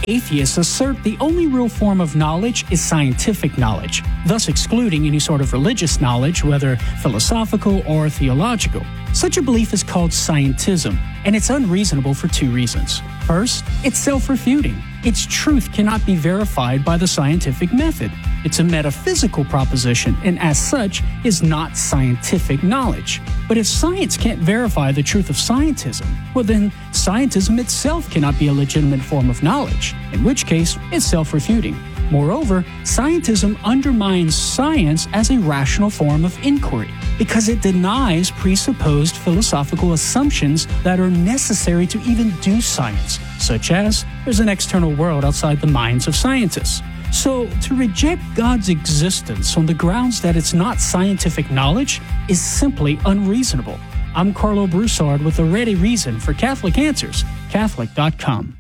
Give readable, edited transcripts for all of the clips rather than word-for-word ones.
Atheists assert the only real form of knowledge is scientific knowledge, thus excluding any sort of religious knowledge, whether philosophical or theological. Such a belief is called scientism, and it's unreasonable for two reasons. First, it's self-refuting. Its truth cannot be verified by the scientific method. It's a metaphysical proposition, and as such, is not scientific knowledge. But if science can't verify the truth of scientism, well then, scientism itself cannot be a legitimate form of knowledge, in which case, it's self-refuting. Moreover, scientism undermines science as a rational form of inquiry because it denies presupposed philosophical assumptions that are necessary to even do science, such as there's an external world outside the minds of scientists. So, to reject God's existence on the grounds that it's not scientific knowledge is simply unreasonable. I'm Carlo Broussard with a ready reason for Catholic Answers, Catholic.com.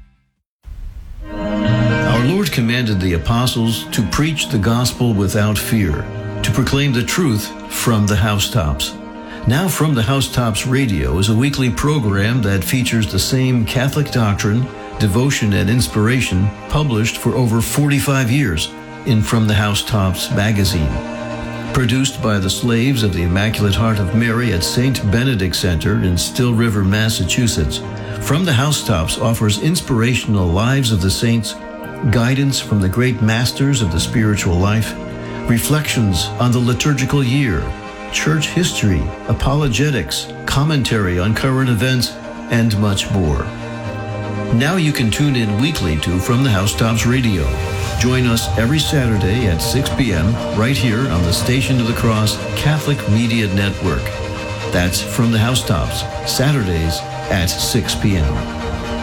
Our Lord commanded the apostles to preach the gospel without fear, to proclaim the truth from the housetops. Now From the Housetops Radio is a weekly program that features the same Catholic doctrine, devotion, and inspiration published for over 45 years in From the Housetops magazine. Produced by the Slaves of the Immaculate Heart of Mary at St. Benedict Center in Still River, Massachusetts, From the Housetops offers inspirational lives of the saints, guidance from the great masters of the spiritual life, reflections on the liturgical year, church history, apologetics, commentary on current events, and much more. Now you can tune in weekly to From the Housetops Radio. Join us every Saturday at 6 p.m. right here on the Station of the Cross Catholic Media Network. That's From the Housetops, Saturdays at 6 p.m.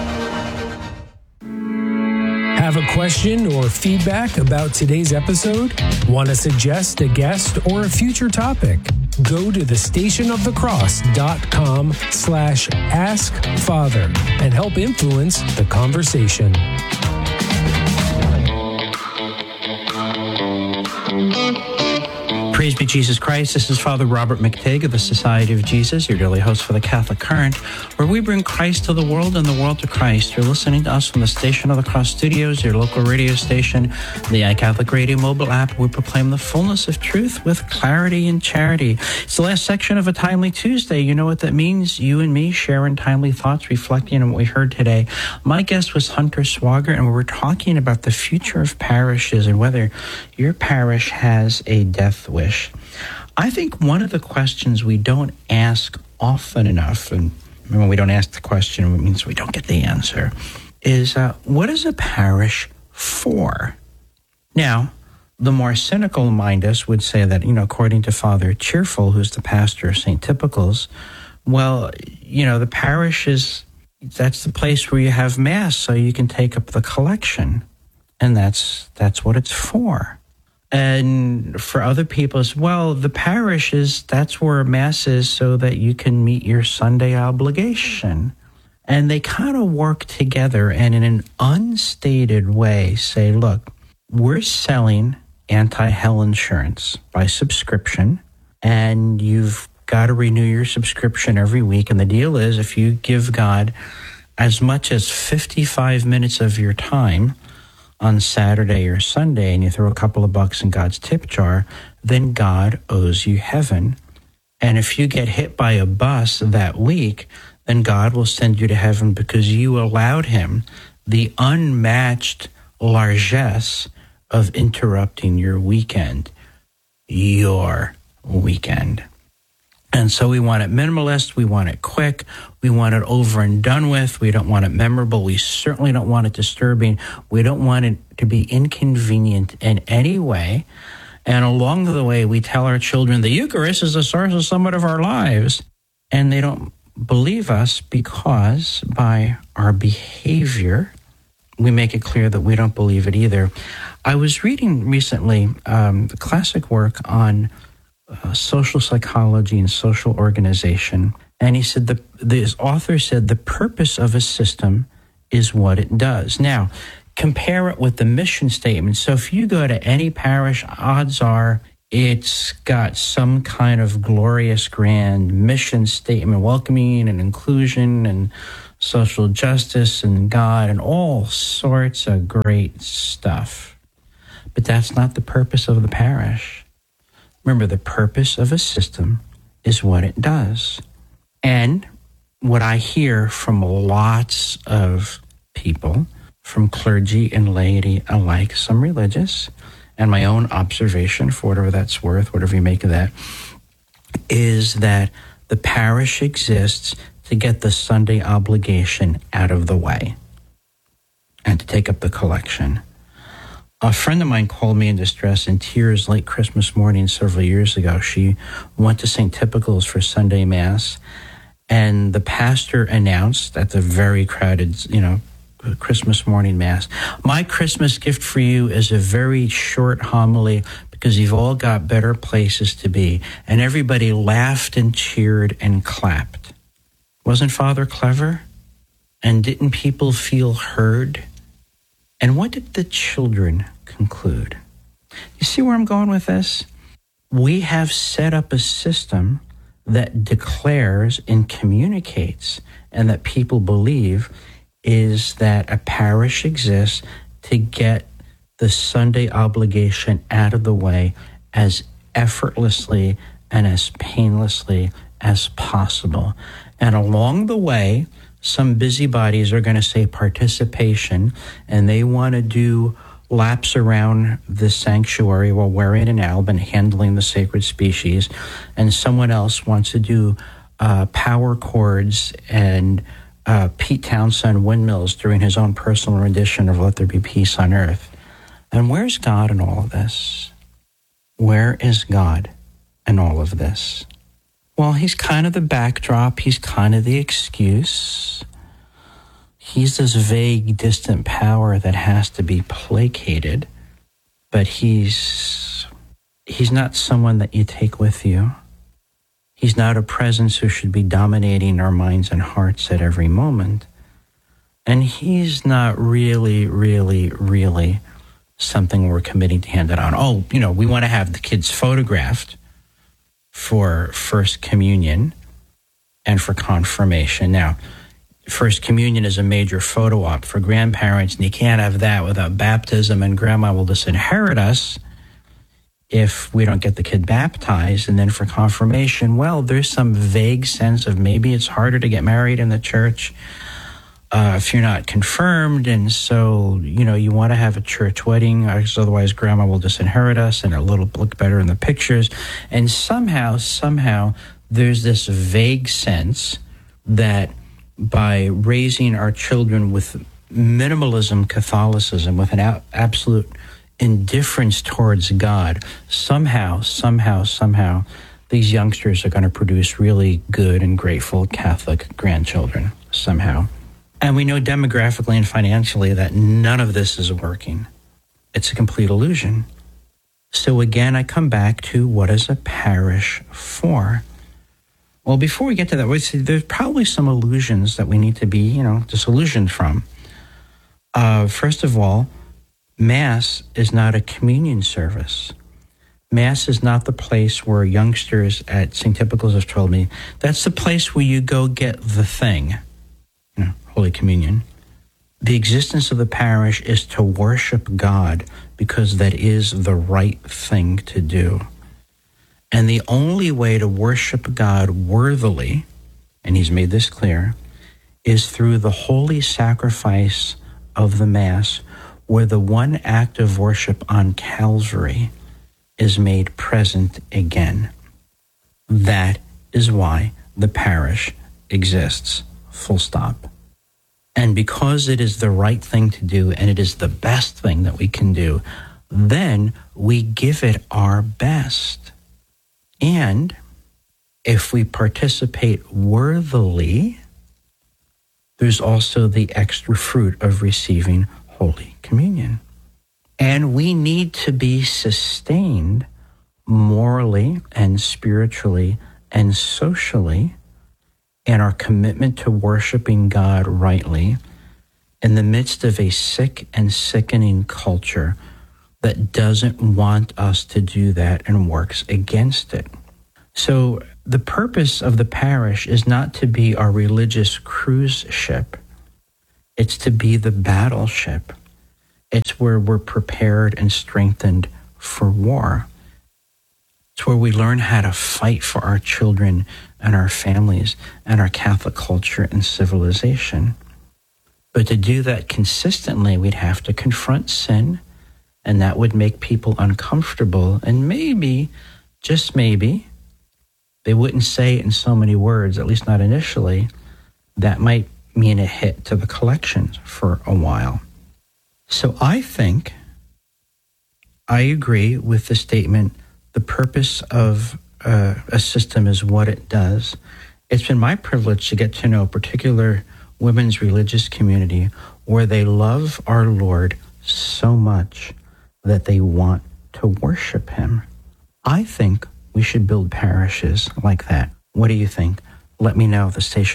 Have a question or feedback about today's episode? Want to suggest a guest or a future topic? Go to thestationofthecross.com/askfather and help influence the conversation. Praise be Jesus Christ. This is Father Robert McTigg of the Society of Jesus, your daily host for the Catholic Current, where we bring Christ to the world and the world to Christ. You're listening to us from the Station of the Cross Studios, your local radio station, the iCatholic Radio mobile app. We proclaim the fullness of truth with clarity and charity. It's the last section of a Timely Tuesday. You know what that means? You and me sharing timely thoughts, reflecting on what we heard today. My guest was Hunter Swager, and we were talking about the future of parishes and whether your parish has a death wish. I think one of the questions we don't ask often enough, and when we don't ask the question, it means we don't get the answer, is what is a parish for? Now, the more cynical among us would say that, according to Father Cheerful, who's the pastor of St. Typical's, well, the parish that's the place where you have Mass so you can take up the collection. And that's what it's for. And for other people as well, the parish that's where Mass is so that you can meet your Sunday obligation. And they kind of work together and in an unstated way say, look, we're selling anti-hell insurance by subscription, and you've got to renew your subscription every week. And the deal is if you give God as much as 55 minutes of your time on Saturday or Sunday, and you throw a couple of bucks in God's tip jar, then God owes you heaven. And if you get hit by a bus that week, then God will send you to heaven because you allowed him the unmatched largesse of interrupting your weekend. Your weekend. And so we want it minimalist, we want it quick, we want it over and done with, we don't want it memorable, we certainly don't want it disturbing, we don't want it to be inconvenient in any way. And along the way, we tell our children the Eucharist is the source of so much of our lives. And they don't believe us because by our behavior, we make it clear that we don't believe it either. I was reading recently the classic work on social psychology and social organization. And he said, this author said, the purpose of a system is what it does. Now, compare it with the mission statement. So if you go to any parish, odds are it's got some kind of glorious grand mission statement, welcoming and inclusion and social justice and God and all sorts of great stuff. But that's not the purpose of the parish. Remember, the purpose of a system is what it does. And what I hear from lots of people, from clergy and laity alike, some religious, and my own observation, for whatever that's worth, whatever you make of that, is that the parish exists to get the Sunday obligation out of the way and to take up the collection. A friend of mine called me in distress in tears late Christmas morning several years ago. She went to St. Typical's for Sunday Mass, and the pastor announced at the very crowded, Christmas morning Mass, "My Christmas gift for you is a very short homily because you've all got better places to be." And everybody laughed and cheered and clapped. Wasn't Father clever? And didn't people feel heard? And what did the children conclude? You see where I'm going with this? We have set up a system that declares and communicates, and that people believe, is that a parish exists to get the Sunday obligation out of the way as effortlessly and as painlessly as possible. And along the way, some busybodies are going to say participation, and they want to do laps around the sanctuary while wearing an alb and handling the sacred species, and someone else wants to do power chords and Pete Townsend windmills during his own personal rendition of "Let There Be Peace on Earth." And where's God in all of this? Where is God in all of this? Well, he's kind of the backdrop. He's kind of the excuse. He's this vague, distant power that has to be placated, but he's not someone that you take with you. He's not a presence who should be dominating our minds and hearts at every moment. And he's not really, really, really something we're committing to hand it on. Oh, we want to have the kids photographed for First Communion and for confirmation. Now, First Communion is a major photo op for grandparents, and you can't have that without baptism, and grandma will disinherit us if we don't get the kid baptized. And then for confirmation, well, there's some vague sense of maybe it's harder to get married in the church if you're not confirmed, and so, you want to have a church wedding, because otherwise grandma will disinherit us, and it'll look better in the pictures. And somehow, there's this vague sense that by raising our children with minimalism Catholicism, with an absolute indifference towards God, somehow, these youngsters are going to produce really good and grateful Catholic grandchildren, somehow. And we know demographically and financially that none of this is working. It's a complete illusion. So again, I come back to, what is a parish for? Well, before we get to that, there's probably some illusions that we need to be, disillusioned from. First of all, Mass is not a communion service. Mass is not the place where youngsters at St. Typical's have told me, that's the place where you go get the thing, Holy Communion. The existence of the parish is to worship God because that is the right thing to do. And the only way to worship God worthily, and he's made this clear, is through the holy sacrifice of the Mass, where the one act of worship on Calvary is made present again. That is why the parish exists, full stop. And because it is the right thing to do, and it is the best thing that we can do, then we give it our best. And if we participate worthily, there's also the extra fruit of receiving Holy Communion. And we need to be sustained morally and spiritually and socially in our commitment to worshiping God rightly in the midst of a sick and sickening culture that doesn't want us to do that and works against it. So the purpose of the parish is not to be our religious cruise ship. It's to be the battleship. It's where we're prepared and strengthened for war. It's where we learn how to fight for our children and our families and our Catholic culture and civilization. But to do that consistently, we'd have to confront sin, and that would make people uncomfortable. And maybe, just maybe, they wouldn't say it in so many words, at least not initially. That might mean a hit to the collections for a while. So I think I agree with the statement, the purpose of a system is what it does. It's been my privilege to get to know a particular women's religious community where they love our Lord so much that they want to worship him. I think we should build parishes like that. What do you think? Let me know,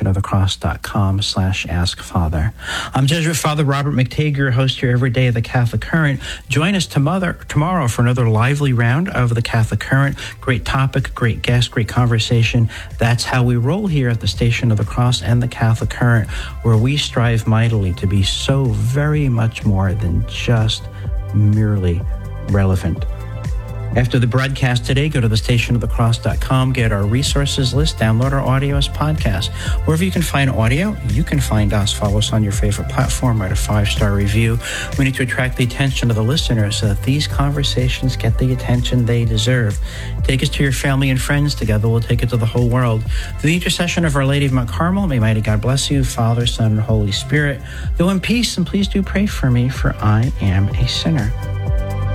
thestationofthecross.com/askfather. I'm Jesuit Father Robert McTague, your host here every day of the Catholic Current. Join us tomorrow for another lively round of the Catholic Current. Great topic, great guest, great conversation. That's how we roll here at the Station of the Cross and the Catholic Current, where we strive mightily to be so very much more than just merely relevant. After the broadcast today, go to thestationofthecross.com, get our resources list, download our audio as podcast. Wherever you can find audio, you can find us. Follow us on your favorite platform, write a 5-star review. We need to attract the attention of the listeners so that these conversations get the attention they deserve. Take us to your family and friends. Together we'll take it to the whole world. Through the intercession of Our Lady of Mount Carmel, may mighty God bless you, Father, Son, and Holy Spirit. Go in peace, and please do pray for me, for I am a sinner.